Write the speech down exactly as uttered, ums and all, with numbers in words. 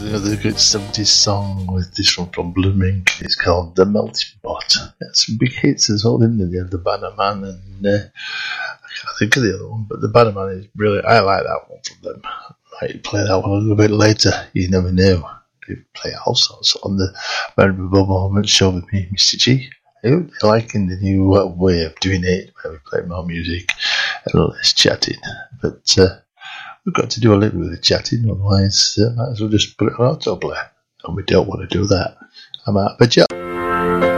another good seventies song with this one from Blooming. It's called The Melting Pot. It's some big hits as well, isn't it? You have the Bannerman and uh, I can't think of the other one, but the Bannerman is brilliant. I like that one from them. I might play that one a little bit later. You never know. They play all sorts on the Memorable Moments show with me, Mister G. I hope you're liking the new uh, way of doing it, where we play more music and less chatting. But uh, we've got to do a little bit of chatting, otherwise uh, might as well just put it on autoplay. And we don't want to do that. I'm out of a job.